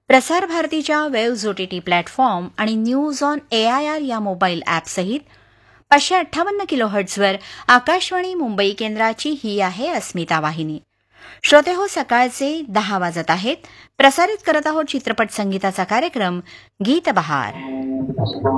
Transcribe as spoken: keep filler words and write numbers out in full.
प्रसार भारतीच्या waves OTT platform आणि न्यूज ऑन एआयआर या मोबाईल ॲपसहित पाचशे अठ्ठावन्न किलोहर्ट्झवर आकाशवाणी मुंबई केंद्राची ही आहे अस्मिता वाहिनी. श्रोते हो, सकाळचे दहा वाजत आहेत. प्रसारित करत आहोत चित्रपट संगीताचा कार्यक्रम गीत बहार.